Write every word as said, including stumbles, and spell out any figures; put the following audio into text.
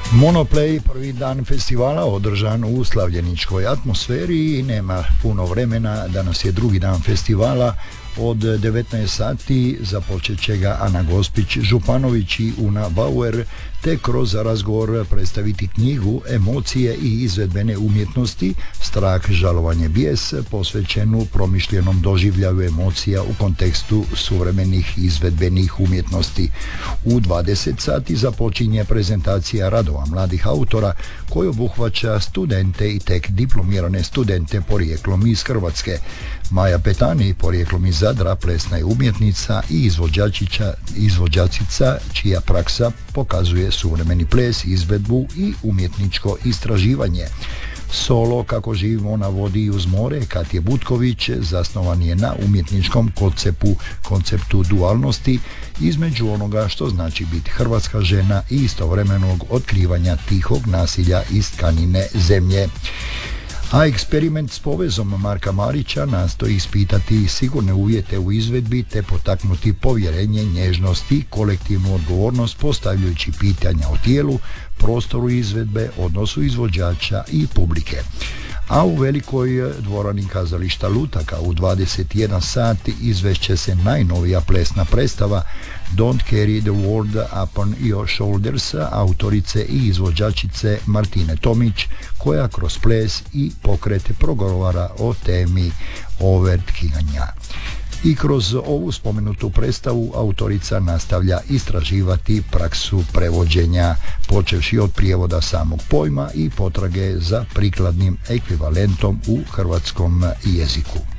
Monoplay, prvi dan festivala održan u slavljeničkoj atmosferi i nema puno vremena, danas je drugi dan festivala. Od devetnaest sati započet će ga Ana Gospić Županović i Una Bauer, te kroz razgovor predstaviti knjigu Emocije i izvedbene umjetnosti, strah, žalovanje, bijes, posvećenu promišljenom doživljaju emocija u kontekstu suvremenih izvedbenih umjetnosti. U dvadeset sati započinje prezentacija radova mladih autora koji obuhvaća studente i tek diplomirane studente porijeklom iz Hrvatske. Maja Petani, porijeklom iz Zadra, plesna je umjetnica i izvođačica, izvođačica čija praksa pokazuje suvremeni ples, izvedbu i umjetničko istraživanje. Solo Kako živimo na vodi i uz more Katje Butković zasnovan je na umjetničkom konceptu, konceptu dualnosti između onoga što znači biti hrvatska žena i istovremenog otkrivanja tihog nasilja iz tkanine zemlje. A eksperiment s povezom Marka Marića nastoji ispitati sigurne uvjete u izvedbi te potaknuti povjerenje, nježnost i kolektivnu odgovornost postavljajući pitanja o tijelu, prostoru izvedbe, odnosu izvođača i publike. A u velikoj dvorani kazališta Lutaka u dvadeset jedan sati izvešće se najnovija plesna predstava Don't Carry the World Upon Your Shoulders autorice i izvođačice Martine Tomić, koja kroz ples i pokret progovara o temi overtkivanja. I kroz ovu spomenutu predstavu autorica nastavlja istraživati praksu prevođenja, počevši od prijevoda samog pojma i potrage za prikladnim ekvivalentom u hrvatskom jeziku.